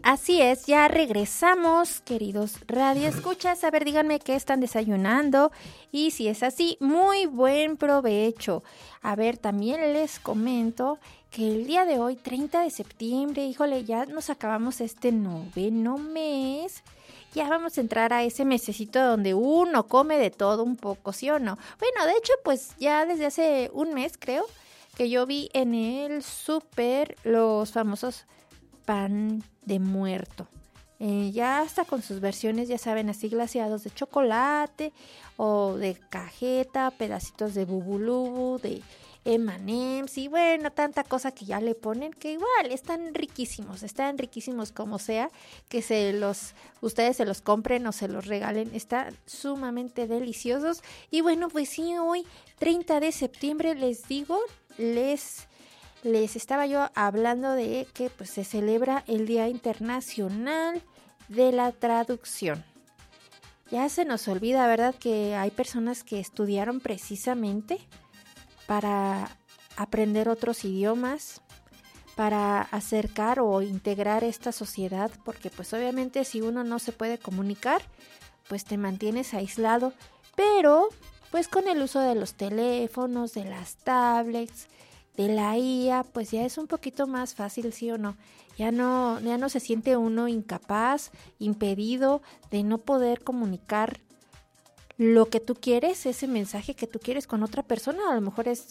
Así es, ya regresamos, queridos radioescuchas. A ver, díganme qué están desayunando y si es así, muy buen provecho. A ver, también les comento que el día de hoy, 30 de septiembre, híjole, ya nos acabamos este 9º mes. Ya vamos a entrar a ese mesecito donde uno come de todo un poco, ¿sí o no? Bueno, de hecho, pues ya desde hace un mes, creo, que yo vi en el súper los famosos pan de muerto. Ya hasta con sus versiones, ya saben, así glaseados de chocolate o de cajeta, pedacitos de bubulubu, de M&M's y bueno, tanta cosa que ya le ponen que igual están riquísimos como sea, que ustedes se los compren o se los regalen, están sumamente deliciosos. Y bueno, pues sí, hoy 30 de septiembre les digo, les estaba yo hablando de que pues se celebra el Día Internacional de la Traducción. Ya se nos olvida, ¿verdad?, que hay personas que estudiaron precisamente para aprender otros idiomas, para acercar o integrar esta sociedad, porque pues obviamente si uno no se puede comunicar, pues te mantienes aislado, pero pues con el uso de los teléfonos, de las tablets, de la IA, pues ya es un poquito más fácil, ¿sí o no? Ya no se siente uno incapaz, impedido de no poder comunicar lo que tú quieres, ese mensaje que tú quieres con otra persona. A lo mejor es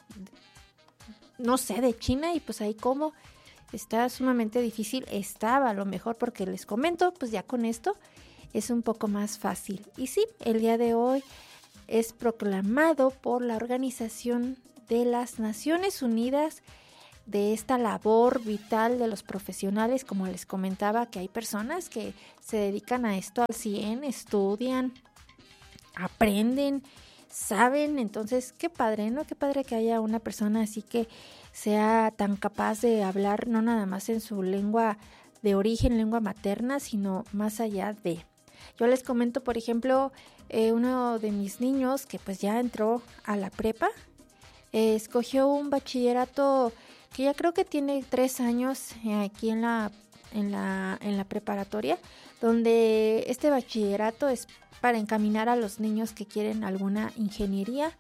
no sé, de China, y pues ahí como está sumamente difícil, estaba a lo mejor, porque les comento, pues ya con esto es un poco más fácil. Y sí, el día de hoy es proclamado por la Organización de las Naciones Unidas de esta labor vital de los profesionales. Como les comentaba, que hay personas que se dedican a esto al 100, estudian, aprenden, saben. Entonces, qué padre, ¿no? Qué padre que haya una persona así que sea tan capaz de hablar no nada más en su lengua de origen, lengua materna, sino más allá de. Yo les comento, por ejemplo, uno de mis niños que pues ya entró a la prepa, escogió un bachillerato que ya creo que tiene 3 años aquí en la preparatoria, donde este bachillerato es para encaminar a los niños que quieren alguna ingeniería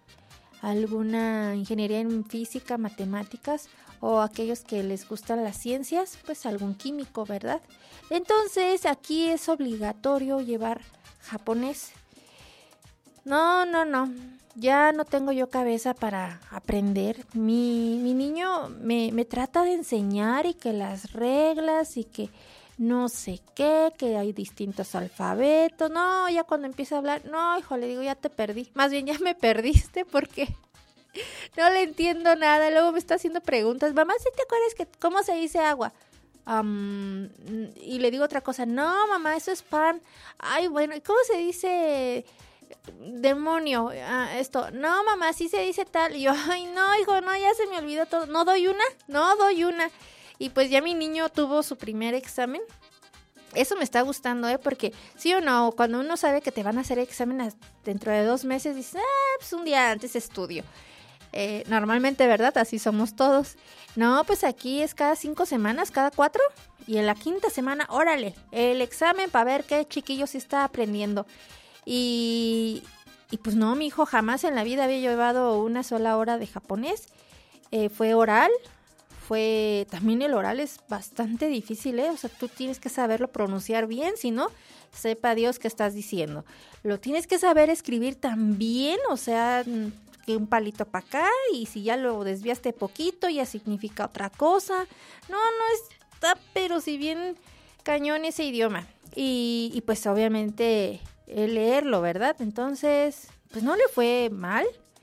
en física, matemáticas, o aquellos que les gustan las ciencias, pues algún químico, ¿verdad? Entonces aquí es obligatorio llevar japonés. No, ya no tengo yo cabeza para aprender. Mi niño me trata de enseñar, y que las reglas y que no sé qué, que hay distintos alfabetos. No, ya cuando empieza a hablar, no, hijo, le digo, ya te perdí. Más bien ya me perdiste porque no le entiendo nada. Luego me está haciendo preguntas. Mamá, ¿sí te acuerdas que cómo se dice agua? Y le digo otra cosa. No, mamá, eso es pan. Ay, bueno, ¿y cómo se dice demonio? Esto. No, mamá, sí se dice tal. Y yo, ay, no, hijo, no, ya se me olvidó todo. ¿No doy una? Y pues ya mi niño tuvo su primer examen. Eso me está gustando, porque sí o no, cuando uno sabe que te van a hacer exámenes dentro de 2 meses, dices, pues un día antes estudio. Normalmente, ¿verdad? Así somos todos. No, pues aquí es cada 5 semanas, cada 4. Y en la 5ª semana, órale, el examen para ver qué chiquillo sí está aprendiendo. Y pues no, mi hijo jamás en la vida había llevado una sola hora de japonés. Fue oral. También el oral es bastante difícil, O sea, tú tienes que saberlo pronunciar bien, si no, sepa Dios qué estás diciendo. Lo tienes que saber escribir también, o sea, que un palito para acá, y si ya lo desviaste poquito, ya significa otra cosa. No está, pero si bien cañón ese idioma. Y pues obviamente leerlo, ¿verdad? Entonces, pues no le fue mal.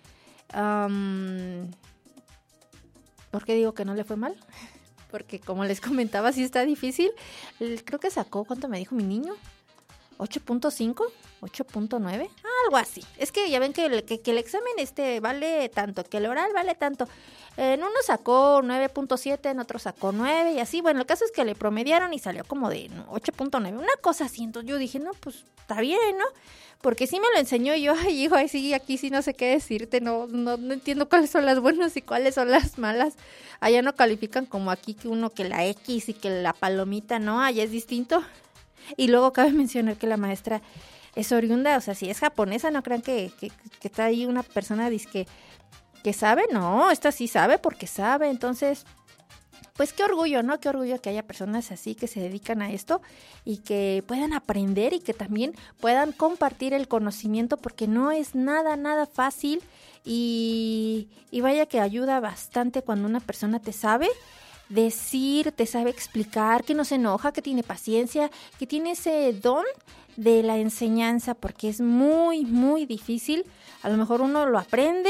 ¿Por qué digo que no le fue mal? Porque como les comentaba, sí está difícil. Creo que sacó, ¿cuánto me dijo mi niño? 8.5, 8.9, algo así. Es que ya ven que el examen vale tanto, que el oral vale tanto. En uno sacó 9.7, en otro sacó 9 y así. Bueno, el caso es que le promediaron y salió como de 8.9, una cosa así. Entonces yo dije, no, pues está bien, ¿no? Porque sí me lo enseñó y yo, ay, hijo, ay, sí, aquí sí no sé qué decirte, no entiendo cuáles son las buenas y cuáles son las malas. Allá no califican como aquí, que uno que la X y que la palomita, no, allá es distinto. Y luego cabe mencionar que la maestra es oriunda, o sea, si es japonesa, no crean que está ahí una persona que sabe, no, esta sí sabe porque sabe. Entonces, pues qué orgullo, ¿no? Qué orgullo que haya personas así que se dedican a esto y que puedan aprender y que también puedan compartir el conocimiento, porque no es nada fácil y vaya que ayuda bastante cuando una persona te sabe decir, te sabe explicar, que no se enoja, que tiene paciencia, que tiene ese don de la enseñanza, porque es muy difícil. A lo mejor uno lo aprende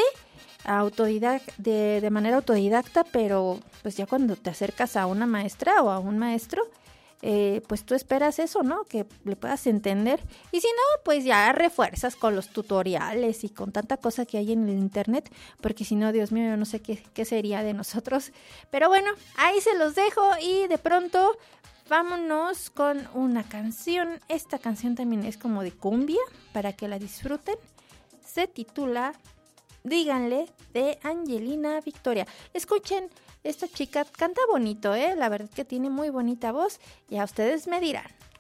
de manera autodidacta, pero pues ya cuando te acercas a una maestra o a un maestro, pues tú esperas eso, ¿no? Que le puedas entender. Y si no, pues ya refuerzas con los tutoriales y con tanta cosa que hay en el internet, porque si no, Dios mío, yo no sé qué sería de nosotros. Pero bueno, ahí se los dejo y de pronto vámonos con una canción. Esta canción también es como de cumbia, para que la disfruten. Se titula Díganle, de Angelina Victoria. Escuchen, esta chica canta bonito, la verdad que tiene muy bonita voz. Ya ustedes me dirán.